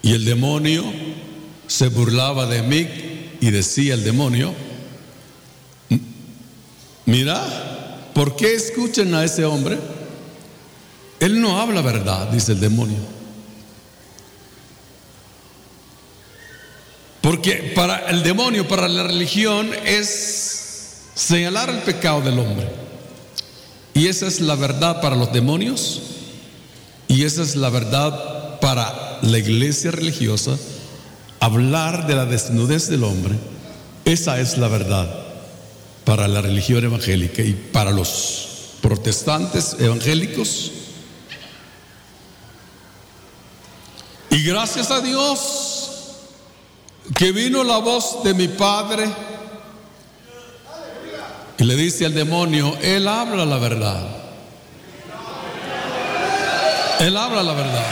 Y el demonio se burlaba de mí y decía el demonio: mira, ¿por qué escuchan a ese hombre? Él no habla verdad, dice el demonio. Porque para el demonio, para la religión, es señalar el pecado del hombre. Y esa es la verdad para los demonios. Y esa es la verdad para la iglesia religiosa. Hablar de la desnudez del hombre. Esa es la verdad para la religión evangélica. Y para los protestantes evangélicos. Y gracias a Dios que vino la voz de mi Padre y le dice al demonio: Él habla la verdad. Él habla la verdad.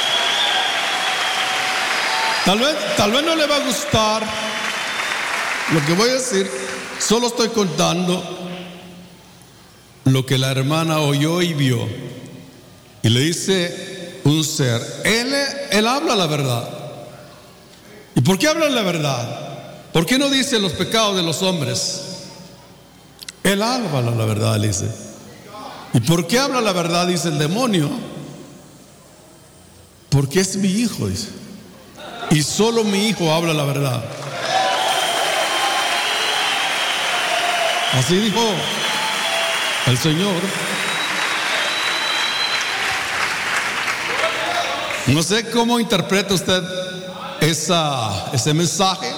Tal vez no le va a gustar lo que voy a decir. Solo estoy contando lo que la hermana oyó y vio. Y le dice un ser: Él habla la verdad. ¿Y por qué habla la verdad? ¿Por qué no dice los pecados de los hombres? Él habla la verdad, dice. ¿Y por qué habla la verdad? Dice el demonio. Porque es mi hijo, dice. Y solo mi hijo habla la verdad. Así dijo el Señor. No sé cómo interpreta usted ese mensaje.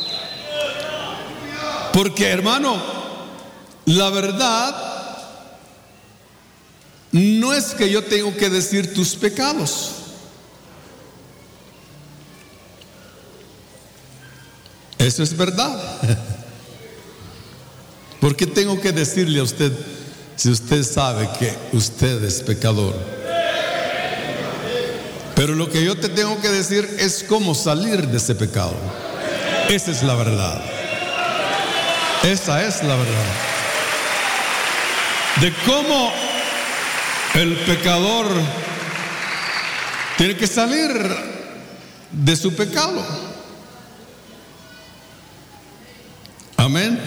Porque, hermano, la verdad no es que yo tengo que decir tus pecados. Eso es verdad. ¿Por qué tengo que decirle a usted si usted sabe que usted es pecador? Pero lo que yo te tengo que decir es cómo salir de ese pecado. Esa es la verdad. Esa es la verdad. De cómo el pecador tiene que salir de su pecado. Amén.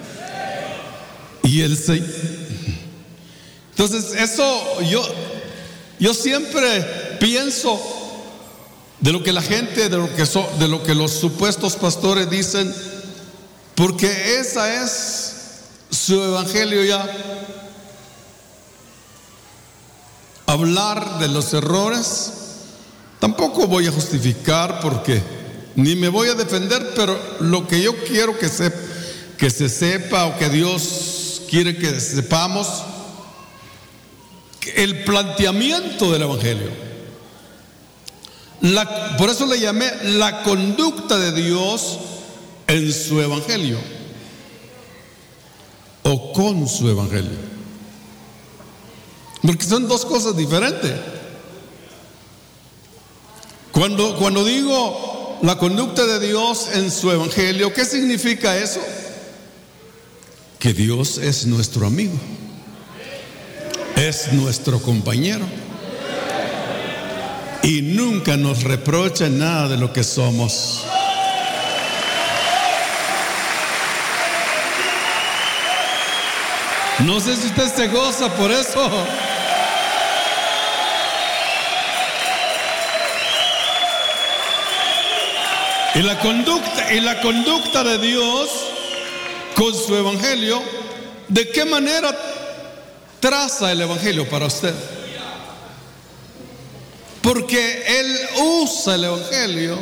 Y el Señor. Entonces, eso yo siempre pienso de lo que la gente, de lo que los supuestos pastores dicen, porque esa es su evangelio ya. Hablar de los errores. Tampoco voy a justificar porque ni me voy a defender, pero lo que yo quiero que se sepa, o que Dios quiere que sepamos, el planteamiento del evangelio. Por eso le llamé la conducta de Dios en su evangelio, o con su evangelio, porque son dos cosas diferentes. Cuando digo la conducta de Dios en su evangelio, ¿qué significa eso? Que Dios es nuestro amigo, es nuestro compañero, y nunca nos reprocha nada de lo que somos. No sé si usted se goza por eso. Y la conducta de Dios con su evangelio, ¿de qué manera traza el evangelio para usted? Porque Él usa el evangelio.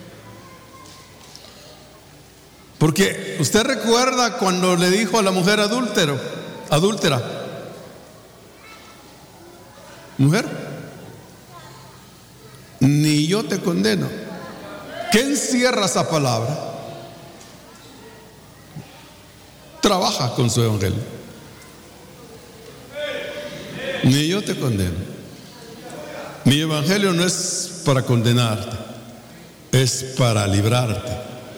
Porque usted recuerda cuando le dijo a la mujer adúltera: mujer, ni yo te condeno. ¿Qué encierra esa palabra? Trabaja con su evangelio. Ni yo te condeno. Mi evangelio no es para condenarte, es para librarte.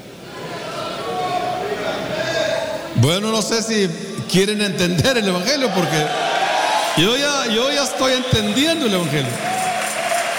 Bueno, no sé si quieren entender el evangelio, porque yo ya estoy entendiendo el evangelio.